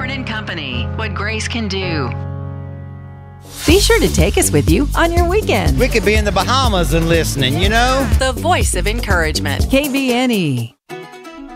Osborne & Company, what grace can do. Be sure to take us with you on your weekend. We could be in the Bahamas and listening, you know? The voice of encouragement. KBNE.